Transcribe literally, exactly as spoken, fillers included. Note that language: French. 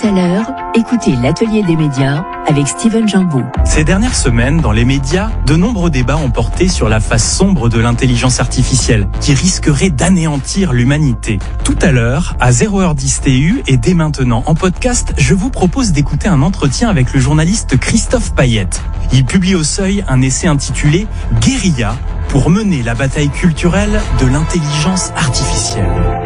à l'heure, écoutez l'Atelier des médias avec Steven Jambou. Ces dernières semaines, dans les médias, de nombreux débats ont porté sur la face sombre de l'intelligence artificielle, qui risquerait d'anéantir l'humanité. Tout à l'heure, à zéro heure dix T U et dès maintenant en podcast, je vous propose d'écouter un entretien avec le journaliste Christophe Payette. Il publie au Seuil un essai intitulé « Guérilla » pour mener la bataille culturelle de l'intelligence artificielle.